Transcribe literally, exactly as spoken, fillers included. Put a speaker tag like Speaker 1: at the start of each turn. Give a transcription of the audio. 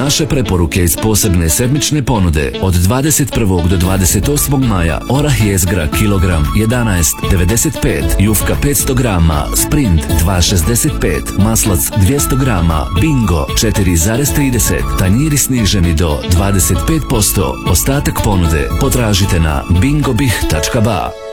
Speaker 1: Naše preporuke iz posebne sedmične ponude od dvadeset prvog do dvadeset osmog maja: orah jezgra kilogram jedanaest devedeset pet, jufka petsto grama, sprint dva šezdeset pet, maslac dvjesto grama, bingo četiri zarez trideset, tanjiri sniženi do dvadeset pet posto. Ostatak ponude potražite na bingobih tačka ba.